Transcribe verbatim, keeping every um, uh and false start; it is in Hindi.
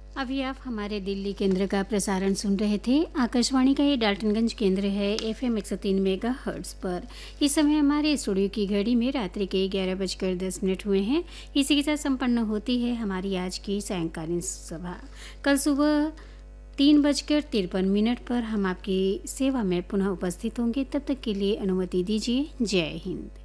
अभी आप हमारे दिल्ली केंद्र का प्रसारण सुन रहे थे। आकाशवाणी का ये डाल्टनगंज केंद्र है एफ एम एक सौ तीन मेगा हर्ट्स पर। इस समय हमारे स्टूडियो की घड़ी में रात्रि के ग्यारह बजकर दस मिनट हुए हैं। इसी के साथ संपन्न होती है हमारी आज की सायंकालीन सभा। कल सुबह तीन बजकर तिरपन मिनट पर हम आपकी सेवा में पुनः उपस्थित होंगे। तब तक के लिए अनुमति दीजिए। जय हिंद।